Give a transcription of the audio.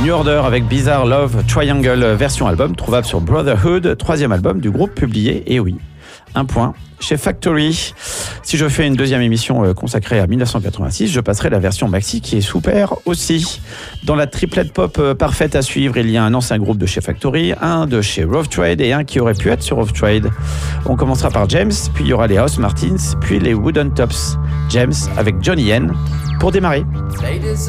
New Order avec Bizarre Love Triangle version album, trouvable sur Brotherhood, 3e album du groupe publié, et oui, un point chez Factory. Si je fais une deuxième émission consacrée à 1986, je passerai la version maxi qui est super aussi. Dans la triplette pop parfaite à suivre, il y a un ancien groupe de chez Factory, un de chez Rough Trade et un qui aurait pu être sur Rough Trade. On commencera par James, puis il y aura les House Martins, puis les Wooden Tops. James avec Johnny Yen pour démarrer. Ladies